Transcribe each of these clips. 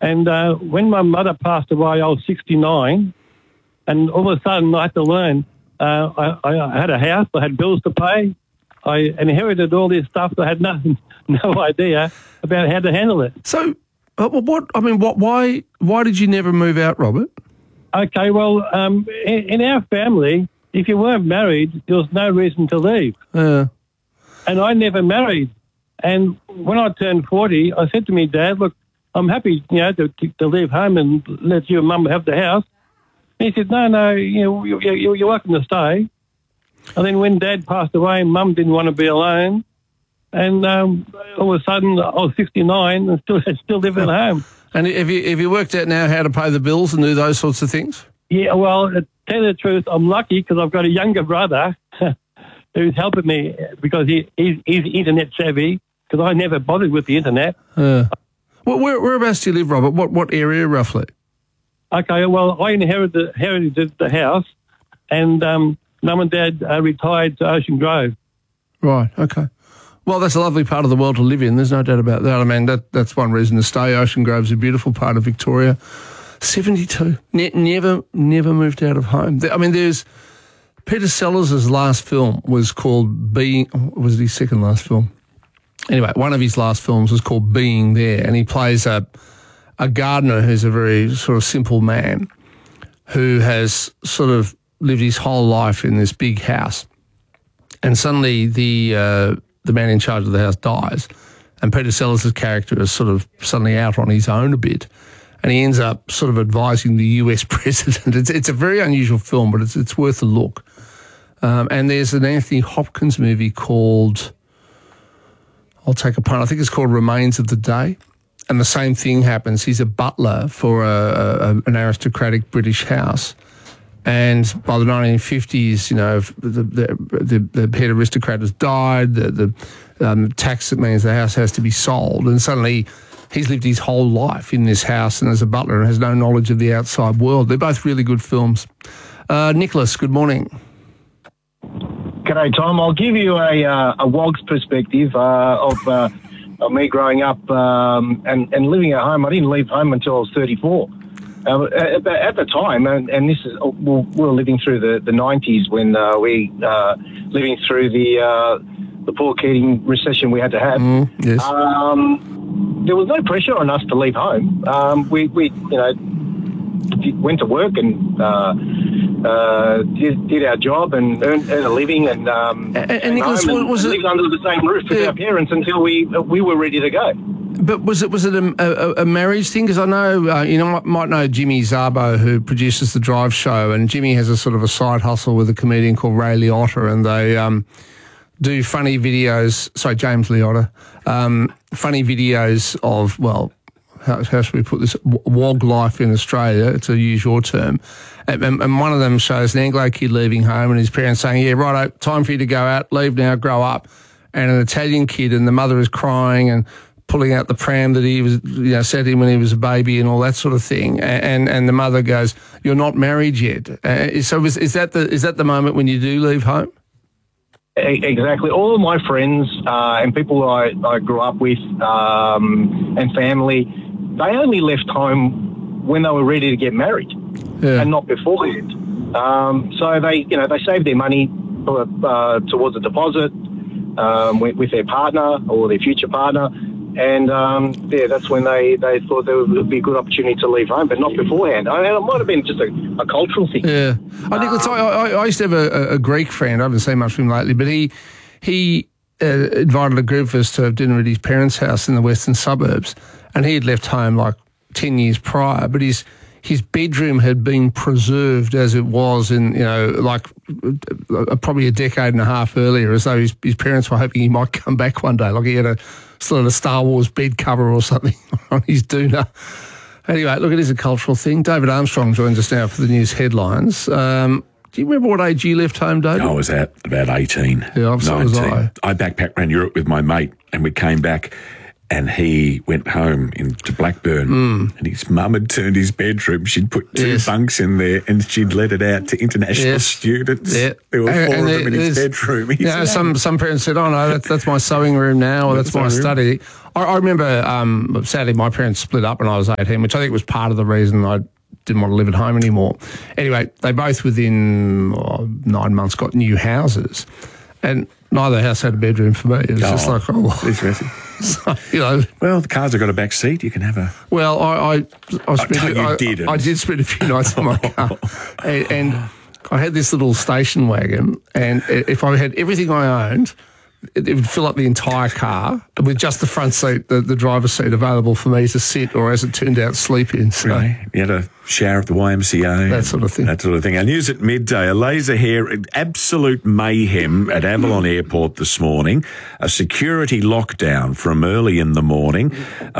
And when my mother passed away, I was 69, and all of a sudden I had to learn. I had a house, I had bills to pay, I inherited all this stuff, I had no idea about how to handle it. So, why did you never move out, Robert? Okay, well, in our family, if you weren't married, there was no reason to leave. And I never married. And when I turned 40, I said to me, Dad, look, I'm happy, to leave home and let you and Mum have the house. And he said, no, you're welcome to stay. And then when Dad passed away, Mum didn't want to be alone. And all of a sudden, I was 69 and still living at home. And have you worked out now how to pay the bills and do those sorts of things? Yeah, well, to tell you the truth, I'm lucky because I've got a younger brother who's helping me because he's internet savvy, because I never bothered with the internet. Whereabouts do you live, Robert? What area roughly? Okay, well, I inherited the house, and Mum and Dad retired to Ocean Grove. Right, okay. Well, that's a lovely part of the world to live in. There's no doubt about that. I mean, that's one reason to stay. Ocean Grove's a beautiful part of Victoria. 72. Never moved out of home. I mean, there's Peter Sellers' last film was called Being. Was it his second last film? Anyway, one of his last films was called Being There, and he plays a gardener who's a very sort of simple man who has sort of lived his whole life in this big house, and suddenly the man in charge of the house dies, and Peter Sellers' character is sort of suddenly out on his own a bit, and he ends up sort of advising the US president. It's a very unusual film, but it's worth a look. And there's an Anthony Hopkins movie called, I'll take a punt, I think it's called Remains of the Day, and the same thing happens. He's a butler for an aristocratic British house. And by the 1950s, the head aristocrat has died. The tax that means the house has to be sold, and suddenly he's lived his whole life in this house and as a butler and has no knowledge of the outside world. They're both really good films. Nicholas, good morning. G'day, Tom. I'll give you a WOG's perspective of me growing up and living at home. I didn't leave home until I was 34. At the time, and this is, we were living through the 90s when we living through the Paul Keating recession we had to have. Yes. There was no pressure on us to leave home. We went to work and did our job and earned a living and Nicholas, lived under the same roof with our parents until we were ready to go. But was it a marriage thing? Because I know, you might know Jimmy Szabo, who produces The Drive Show, and Jimmy has a sort of a side hustle with a comedian called Ray Liotta, and they do funny videos, James Liotta, funny videos of, well, how should we put this, WOG life in Australia, to use your term. And one of them shows an Anglo kid leaving home and his parents saying, yeah, righto, time for you to go out, leave now, grow up. And an Italian kid, and the mother is crying and pulling out the pram that he was, set him when he was a baby and all that sort of thing. And the mother goes, "You're not married yet." So is that the moment when you do leave home? Exactly. All of my friends and people I grew up with and family, they only left home when they were ready to get married, and not beforehand. So they saved their money towards a deposit with their partner or their future partner. And, that's when they thought there would be a good opportunity to leave home, but not beforehand. I mean, it might have been just a cultural thing. Yeah. I used to have a Greek friend. I haven't seen much of him lately, but he invited a group of us to have dinner at his parents' house in the western suburbs, and he had left home like 10 years prior, but his bedroom had been preserved as it was in, probably a decade and a half earlier, as though his parents were hoping he might come back one day. Like he had a Star Wars bed cover or something on his doona. Anyway, look, it is a cultural thing. David Armstrong joins us now for the news headlines. Do you remember what age you left home, David? I was at about 18. Yeah, so was I. I backpacked around Europe with my mate, and we came back, and he went home to Blackburn, and his mum had turned his bedroom. She'd put two bunks in there, and she'd let it out to international students. Yeah. There were four of them in his bedroom. Some parents said, "Oh no, that's my sewing room now, or that's my study." I remember, sadly, my parents split up when I was 18, which I think was part of the reason I didn't want to live at home anymore. Anyway, they both within 9 months got new houses, and neither house had a bedroom for me. It was just like, it's messy. So, you know, well, the cars have got a back seat. You can have a. Well, I did spend a few nights in my car, and I had this little station wagon, and if I had everything I owned, it would fill up the entire car with just the front seat, the driver's seat available for me to sit or, as it turned out, sleep in. So. Really? You had a shower at the YMCA. That sort of thing. Our news at midday, a laser hair, absolute mayhem at Avalon Airport this morning, a security lockdown from early in the morning, a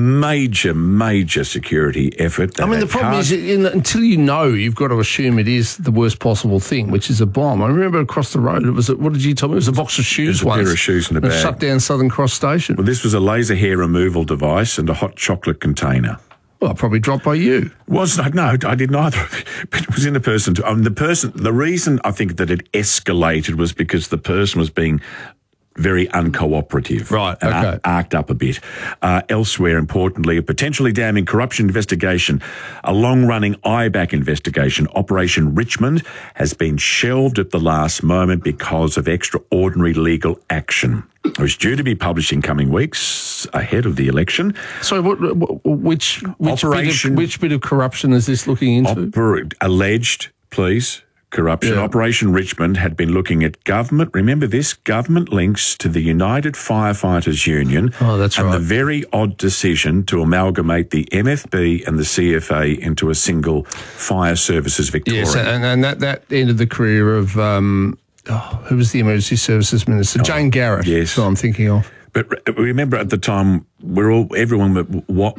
major security effort. I mean, the problem is, until you know, you've got to assume it is the worst possible thing, which is a bomb. I remember across the road, what did you tell me? It was a box of shoes once. A pair of shoes in a bag. Shut down Southern Cross Station. Well, this was a laser hair removal device and a hot chocolate container. Well, probably dropped by you. No, I didn't either. But it was in a person. The reason I think that it escalated was because the person was being very uncooperative. Right, and okay. Arced up a bit. Elsewhere, importantly, a potentially damning corruption investigation, a long-running IBAC investigation, Operation Richmond, has been shelved at the last moment because of extraordinary legal action. It was due to be published in coming weeks ahead of the election. So which bit of corruption is this looking into? Alleged, please. Corruption. Yeah. Operation Richmond had been looking at government, remember this, government links to the United Firefighters Union. Oh, that's right. And the very odd decision to amalgamate the MFB and the CFA into a single Fire Services Victoria. Yes, and that ended the career of, who was the Emergency Services Minister? Jane Garrett. Yes. That's what I'm thinking of. But remember at the time, why would you be doing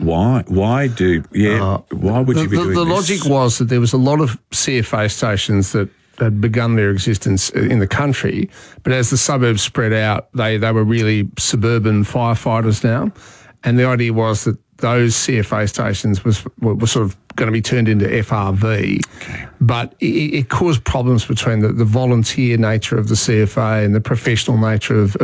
this? The logic was that there was a lot of CFA stations that had begun their existence in the country, but as the suburbs spread out, they were really suburban firefighters now. And the idea was that those CFA stations were sort of going to be turned into FRV, but it caused problems between the volunteer nature of the CFA and the professional nature of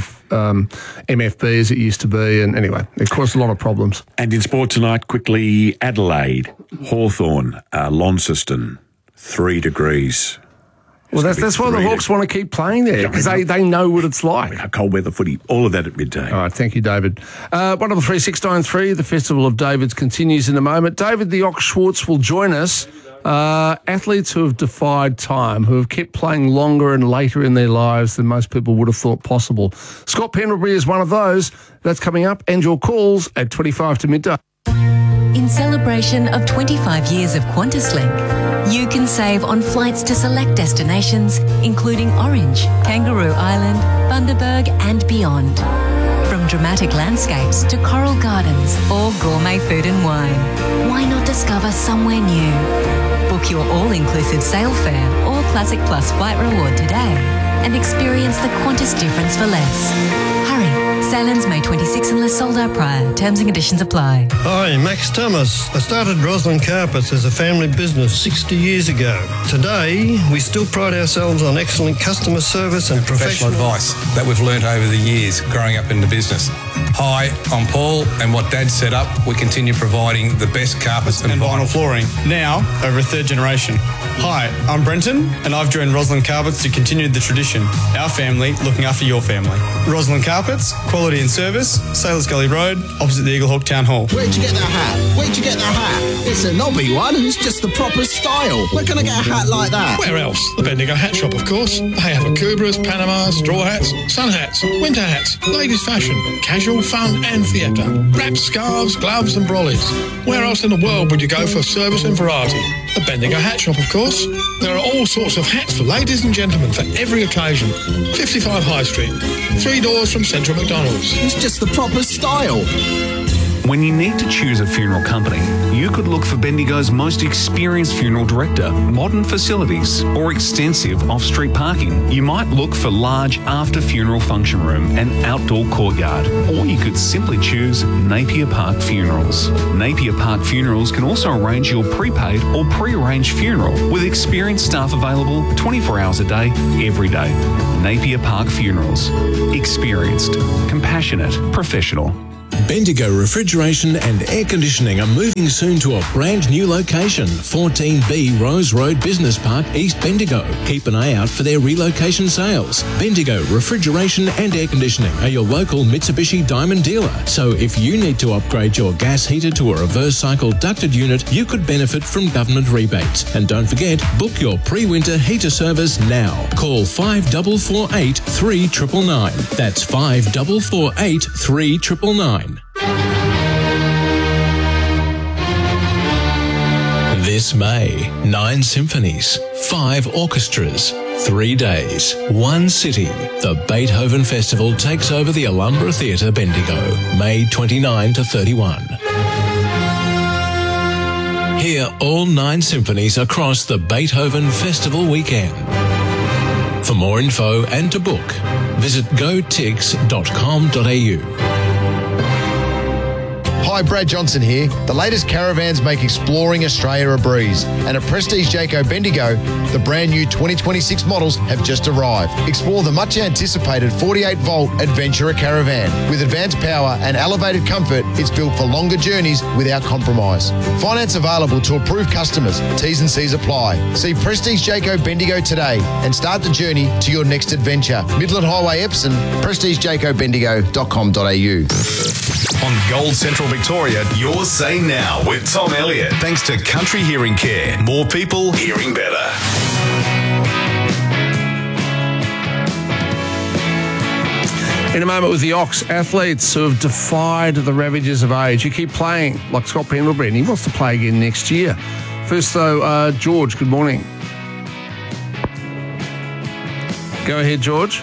MFB as it used to be, and anyway, it caused a lot of problems. And in sport tonight, quickly, Adelaide, Hawthorn, Launceston, 3 degrees. Well, that's why the Hawks want to keep playing there, because they know what it's like. Cold weather footy, all of that at midday. All right, thank you, David. 133-693, the Festival of Davids continues in a moment. David the Ox Schwartz will join us. Athletes who have defied time, who have kept playing longer and later in their lives than most people would have thought possible. Scott Pendlebury is one of those. That's coming up, and your calls at 25 to midday. In celebration of 25 years of QantasLink, you can save on flights to select destinations, including Orange, Kangaroo Island, Bundaberg and beyond. From dramatic landscapes to coral gardens or gourmet food and wine, why not discover somewhere new? Book your all-inclusive sail fare or Classic Plus flight reward today and experience the Qantas difference for less. Hurry. Sail-ins May 26 unless sold out prior. Terms and conditions apply. Hi, Max Thomas. I started Roslyn Carpets as a family business 60 years ago. Today, we still pride ourselves on excellent customer service and professional advice that we've learnt over the years growing up in the business. Hi, I'm Paul, and what Dad set up, we continue providing the best carpets and vinyl flooring, now over a third generation. Hi, I'm Brenton, and I've joined Roslyn Carpets to continue the tradition. Our family looking after your family. Roslyn Carpets, quality and service, Sailors Gully Road, opposite the Eaglehawk Town Hall. Where'd you get that hat? Where'd you get that hat? It's a knobby one and it's just the proper style. Where can I get a hat like that? Where else? The Bendigo Hat Shop, of course. They have Akubras, Panamas, straw hats, sun hats, winter hats, ladies' fashion, casual, fun and theatre, wraps, scarves, gloves and brollies. Where else in the world would you go for service and variety? The Bendigo Hat Shop, of course. There are all sorts of hats for ladies and gentlemen for every occasion. 55 High Street, 3 doors from Central McDonald's. It's just the proper style. When you need to choose a funeral company, you could look for Bendigo's most experienced funeral director, modern facilities, or extensive off-street parking. You might look for large after-funeral function room and outdoor courtyard, or you could simply choose Napier Park Funerals. Napier Park Funerals can also arrange your prepaid or pre-arranged funeral with experienced staff available 24 hours a day, every day. Napier Park Funerals. Experienced, compassionate, professional. Bendigo Refrigeration and Air Conditioning are moving soon to a brand new location, 14B Rose Road Business Park, East Bendigo. Keep an eye out for their relocation sales. Bendigo Refrigeration and Air Conditioning are your local Mitsubishi Diamond dealer. So if you need to upgrade your gas heater to a reverse cycle ducted unit, you could benefit from government rebates. And don't forget, book your pre-winter heater service now. Call 5448 3999. That's 5448 3999. This May, 9 symphonies, 5 orchestras, 3 days, 1 city. The Beethoven Festival takes over the Alhambra Theatre, Bendigo, May 29 to 31. Hear all 9 symphonies across the Beethoven Festival weekend. For more info and to book, visit gotix.com.au. Hi, Brad Johnson here. The latest caravans make exploring Australia a breeze. And at Prestige Jayco Bendigo, the brand new 2026 models have just arrived. Explore the much anticipated 48-volt Adventurer Caravan. With advanced power and elevated comfort, it's built for longer journeys without compromise. Finance available to approved customers. T's and C's apply. See Prestige Jayco Bendigo today and start the journey to your next adventure. Midland Highway, Epsom, prestigejaycobendigo.com.au. On Gold Central Victoria, your say now with Tom Elliott. Thanks to Country Hearing Care. More people hearing better. In a moment with the Ox athletes who have defied the ravages of age. You keep playing like Scott Pendlebury, and he wants to play again next year. First, though, George, good morning. Go ahead, George.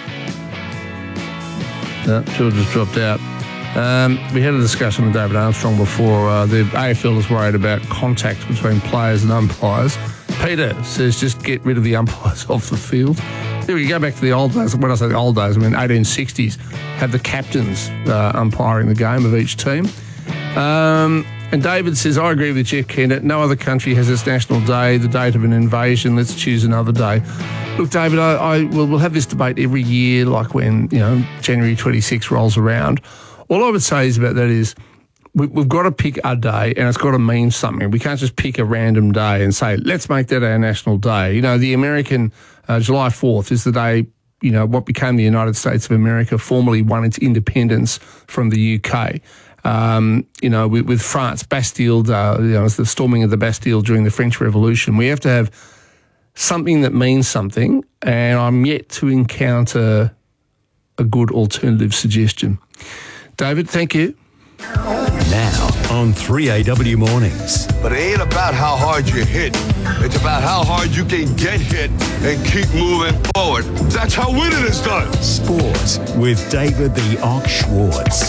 No, George has dropped out. We had a discussion with David Armstrong before. The AFL is worried about contact between players and umpires. Peter says just get rid of the umpires off the field. There we go back to the old days. When I say the old days, I mean 1860s. Have the captains umpiring the game of each team. And David says, I agree with Jeff Kennett. No other country has its national day, the date of an invasion. Let's choose another day. Look, David, we'll have this debate every year, like when January 26 rolls around. All I would say is about that is we've got to pick our day and it's got to mean something. We can't just pick a random day and say, let's make that our national day. The American July 4th is the day, what became the United States of America formally won its independence from the UK. With France, Bastille, it's the storming of the Bastille during the French Revolution. We have to have something that means something, and I'm yet to encounter a good alternative suggestion. David, thank you. Now on 3AW Mornings. But it ain't about how hard you hit. It's about how hard you can get hit and keep moving forward. That's how winning is done. Sports with David the Ox Schwartz.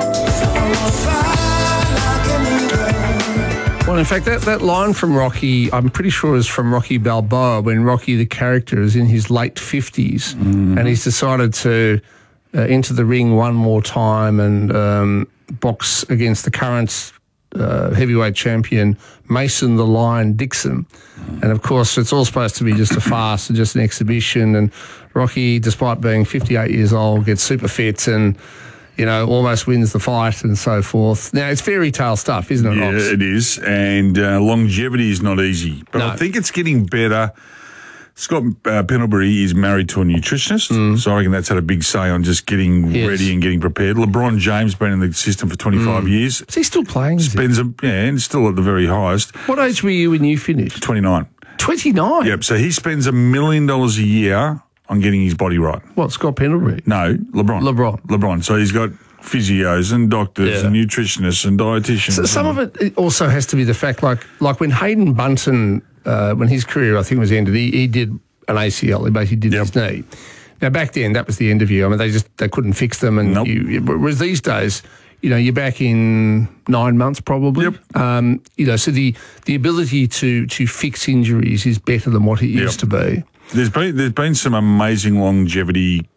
Well, in fact, that line from Rocky, I'm pretty sure is from Rocky Balboa, when Rocky, the character, is in his late 50s and he's decided to enter the ring one more time and box against the current heavyweight champion, Mason the Lion Dixon. And, of course, it's all supposed to be just a farce and just an exhibition. And Rocky, despite being 58 years old, gets super fit and, almost wins the fight and so forth. Now, it's fairy tale stuff, isn't it, Ox? Yeah, it is. And longevity is not easy. But no. I think it's getting better. Scott Pendlebury is married to a nutritionist, so I reckon that's had a big say on just getting ready and getting prepared. LeBron James been in the system for 25 years. Is he still playing? And still at the very highest. What age were you when you finished? 29. 29? Yep, so he spends $1 million a year on getting his body right. What, Scott Pendlebury? No, LeBron. So he's got physios and doctors and nutritionists and dietitians. So some of it also has to be the fact, like when Hayden Bunton... when his career, I think, was ended, he did an ACL. He basically did his knee. Now, back then, that was the end of you. I mean, they couldn't fix them. And whereas these days, you're back in 9 months probably. Yep. So the ability to fix injuries is better than what it used to be. There's been some amazing longevity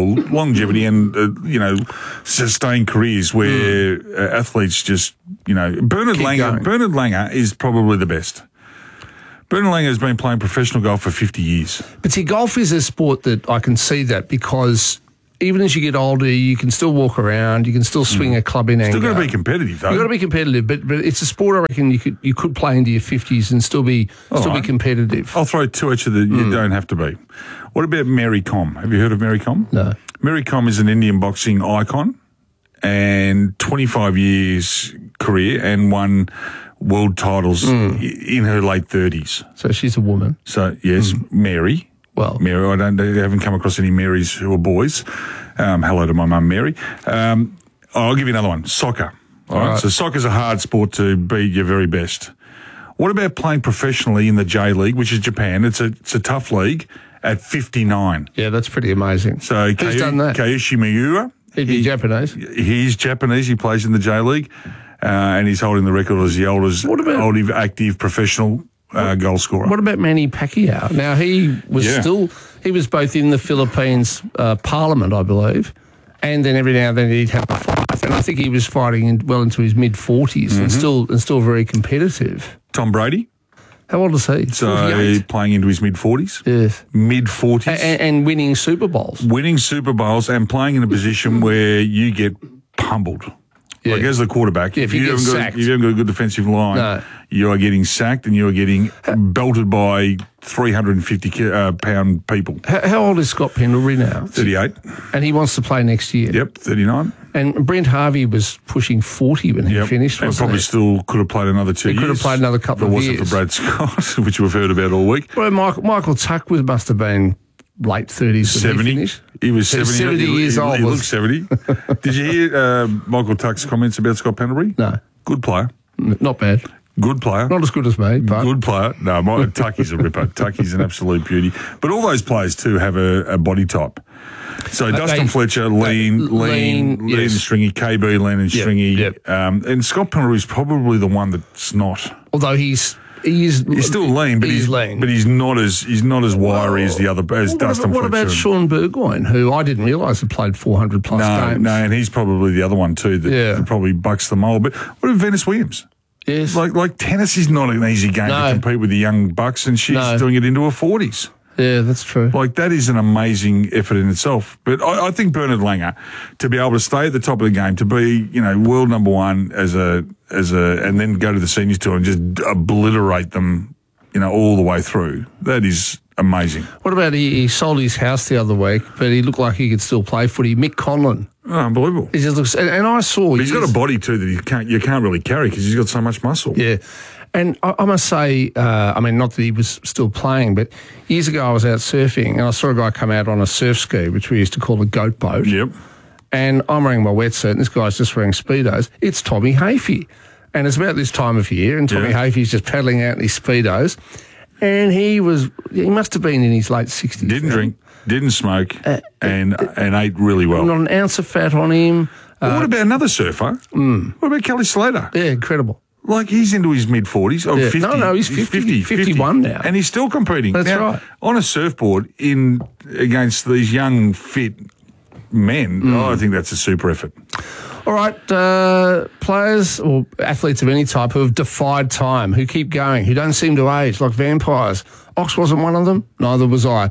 and sustained careers where athletes just Bernard Langer is probably the best. Bernard Langer has been playing professional golf for 50 years. But see, golf is a sport that I can see that because even as you get older, you can still walk around, you can still swing a club in anger. Still got to be competitive, though. You've got to be competitive, but it's a sport I reckon you could play into your 50s and still be competitive. I'll throw two at you that you don't have to be. What about Mary Com? Have you heard of Mary Com? No. Mary Com is an Indian boxing icon and 25 years career and won world titles in her late 30s. So she's a woman. So, yes, Mary. Well, Mary, I haven't come across any Marys who are boys. Hello to my mum, Mary. I'll give you another one. Soccer. All right. So soccer's a hard sport to be your very best. What about playing professionally in the J League, which is Japan? It's a tough league at 59. Yeah, that's pretty amazing. So who's done that? Keiichi Miura. He'd be Japanese. He's Japanese. He plays in the J League, and he's holding the record as the oldest active professional goal scorer. What about Manny Pacquiao? Now, he was both in the Philippines Parliament, I believe, and then every now and then he'd have a fight. And I think he was fighting well into his mid-40s and still very competitive. Tom Brady. How old is he? So 48? Playing into his mid-40s? Yes. Mid-40s. And winning Super Bowls. Winning Super Bowls and playing in a position where you get pummeled. Yeah. Like as the quarterback, if you haven't got a good defensive line, you are getting sacked and you are getting belted by 350-pound people. How old is Scott Pendlebury now? 38. And he wants to play next year? Yep, 39. And Brent Harvey was pushing 40 when he finished, and probably still could have played another 2 years. He could have played another couple of years. If it wasn't for Brad Scott, which we've heard about all week. Well, Michael Tuck must have been late 30s. 70. He was 70 years old. He looked 70. Did you hear Michael Tuck's comments about Scott Pendlebury? No. Good player. Not bad. Good player. Not as good as me, but... Good player. No, Tucky's a ripper. Tucky's an absolute beauty. But all those players, too, have a body type. So Dustin Fletcher, lean and stringy. KB, lean and stringy. Yep. And Scott Pendlebury's probably the one that's not. Although he's still lean, but he's lean. But he's not as wiry as the other Dustin Fletcher. What about Sean Burgoyne, who I didn't realise had played 400 plus games? No, and he's probably the other one too that probably bucks the mold. But what about Venus Williams? Yes, like tennis is not an easy game to compete with the young bucks, and she's doing it into her 40s. Yeah, that's true. Like, that is an amazing effort in itself. But I think Bernard Langer, to be able to stay at the top of the game, to be, world number one and then go to the seniors tour and just obliterate them, all the way through, that is amazing. What about he sold his house the other week, but he looked like he could still play footy. Mick Conlon. Oh, unbelievable. He just looks, and I saw... But he's got a body too that you can't really carry because he's got so much muscle. Yeah. And I must say, not that he was still playing, but years ago I was out surfing and I saw a guy come out on a surf ski, which we used to call a goat boat. Yep. And I'm wearing my wetsuit and this guy's just wearing Speedos. It's Tommy Hafey. And it's about this time of year and Tommy Hafey's just paddling out in his Speedos. And he must have been in his late 60s. Didn't drink, didn't smoke, and ate really well. Not an ounce of fat on him. Well, what about another surfer? What about Kelly Slater? Yeah, incredible. Like, he's into his mid-40s. Oh, yeah. 50. No, he's 51 now. And he's still competing. That's right. On a surfboard against these young, fit men, I think that's a super effort. All right, players or athletes of any type who have defied time, who keep going, who don't seem to age like vampires. Ox wasn't one of them, neither was I.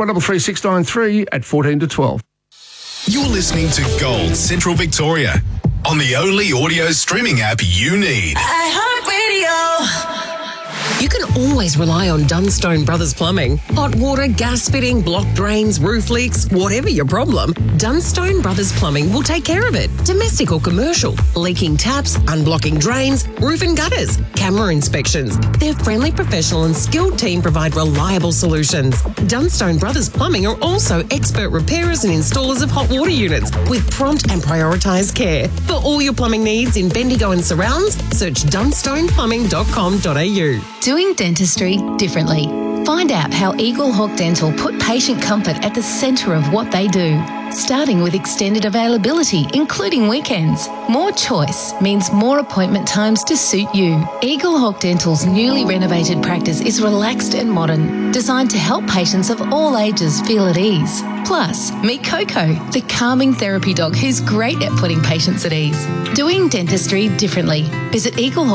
133693 at 14 to 12. You're listening to Gold Central Victoria on the only audio streaming app you need. iHeartRadio. You can always rely on Dunstone Brothers Plumbing. Hot water, gas fitting, block drains, roof leaks, whatever your problem, Dunstone Brothers Plumbing will take care of it. Domestic or commercial, leaking taps, unblocking drains, roof and gutters, camera inspections. Their friendly, professional and skilled team provide reliable solutions. Dunstone Brothers Plumbing are also expert repairers and installers of hot water units with prompt and prioritised care. For all your plumbing needs in Bendigo and surrounds, search dunstoneplumbing.com.au. Doing dentistry differently. Find out how Eagle Hawk Dental put patient comfort at the centre of what they do. Starting with extended availability, including weekends. More choice means more appointment times to suit you. Eagle Hawk Dental's newly renovated practice is relaxed and modern, designed to help patients of all ages feel at ease. Plus, meet Coco, the calming therapy dog who's great at putting patients at ease. Doing dentistry differently. Visit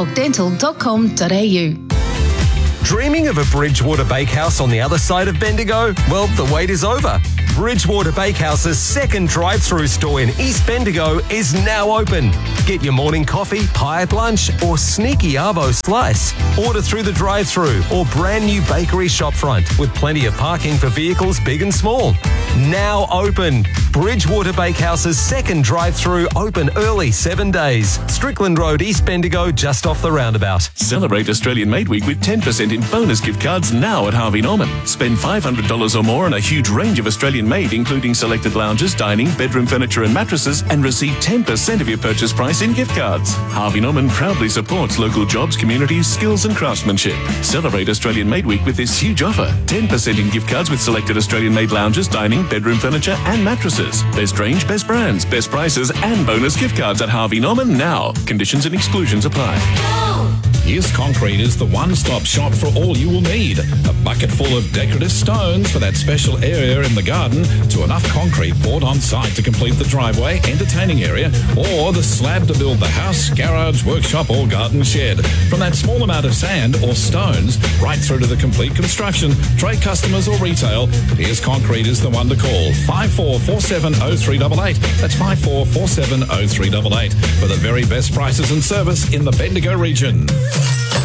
eaglehawkdental.com.au. Dreaming of a Bridgewater Bakehouse on the other side of Bendigo? Well, the wait is over. Bridgewater Bakehouse's second drive-through store in East Bendigo is now open. Get your morning coffee, pie at lunch, or sneaky arvo slice. Order through the drive-through or brand new bakery shopfront with plenty of parking for vehicles big and small. Now open. Bridgewater Bakehouse's second drive-through, open early 7 days. Strickland Road, East Bendigo, just off the roundabout. Celebrate Australian Made Week with 10% in bonus gift cards now at Harvey Norman. Spend $500 or more on a huge range of Australian made, including selected lounges, dining, bedroom furniture and mattresses, and receive 10% of your purchase price in gift cards. Harvey Norman proudly supports local jobs, communities, skills and craftsmanship. Celebrate Australian Made Week with this huge offer. 10% in gift cards with selected Australian made lounges, dining, bedroom furniture and mattresses. Best range, best brands, best prices and bonus gift cards at Harvey Norman now. Conditions and exclusions apply. Here's Concrete is the one-stop shop for all you will need. A bucket full of decorative stones for that special area in the garden, to enough concrete poured on site to complete the driveway, entertaining area, or the slab to build the house, garage, workshop or garden shed. From that small amount of sand or stones right through to the complete construction, trade customers or retail, Here's Concrete is the one to call. 54470388. That's 54470388 for the very best prices and service in the Bendigo region.